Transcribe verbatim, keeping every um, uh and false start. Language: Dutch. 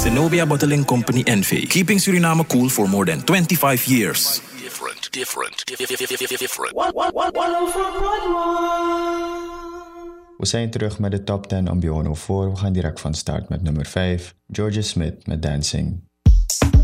Zenobia Bottling Company N V. Keeping Suriname cool for more than twenty-five years. Different, different, different. We zijn terug met de top tien on Beyond oh four. We gaan direct van start met nummer vijf. Georgia Smith met Dancing.